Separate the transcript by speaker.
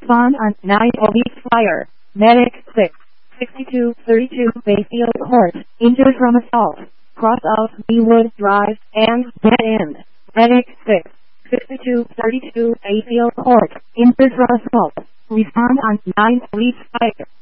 Speaker 1: Spawn on 9 Police Fire. Medic 6. 6232 Bayfield Court. Injured from assault. Cross out Mewood Drive and dead end. Medic 6. 6232 Bayfield Court. Injured from assault. Respond on 9 Police Fire.